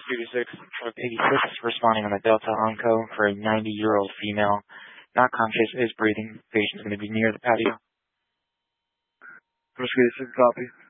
36, truck 86, responding on the Delta Onco for a 90-year-old female. Not conscious, is breathing. Patient's going to be near the patio. First 86, copy.